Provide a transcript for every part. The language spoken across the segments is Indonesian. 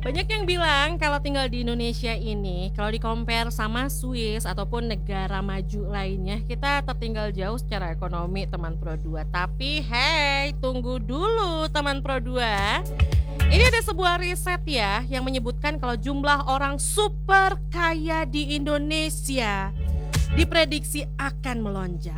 Banyak yang bilang kalau tinggal di Indonesia ini, kalau di-compare sama Swiss ataupun negara maju lainnya, kita tertinggal jauh secara ekonomi teman Pro 2. Tapi hey, tunggu dulu teman Pro 2. Ini ada sebuah riset ya yang menyebutkan kalau jumlah orang super kaya di Indonesia diprediksi akan melonjak.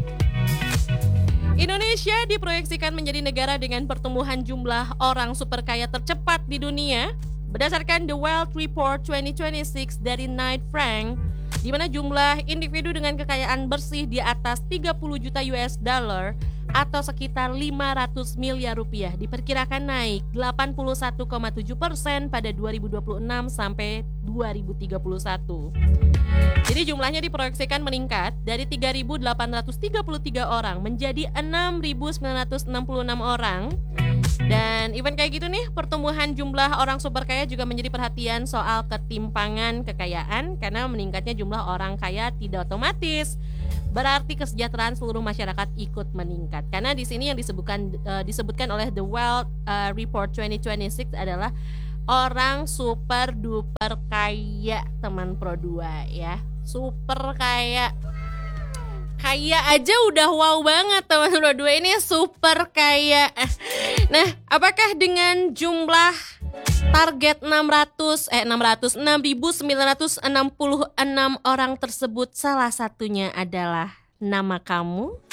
Indonesia diproyeksikan menjadi negara dengan pertumbuhan jumlah orang super kaya tercepat di dunia berdasarkan The Wealth Report 2026 dari Knight Frank, di mana jumlah individu dengan kekayaan bersih di atas 30 juta US dollar atau sekitar 500 miliar rupiah diperkirakan naik 81,7% pada 2026 sampai 2031. Jadi jumlahnya diproyeksikan meningkat dari 3.833 orang menjadi 6.966 orang. Dan event kayak gitu nih, pertumbuhan jumlah orang super kaya juga menjadi perhatian soal ketimpangan kekayaan, karena meningkatnya jumlah orang kaya tidak otomatis berarti kesejahteraan seluruh masyarakat ikut meningkat. Karena di sini yang disebutkan oleh The Wealth Report 2026 adalah orang super duper kaya teman Pro 2 ya. Super kaya. Kaya aja udah wow banget teman Pro 2, ini super kaya. Nah, apakah dengan jumlah target 6.966 orang tersebut salah satunya adalah nama kamu?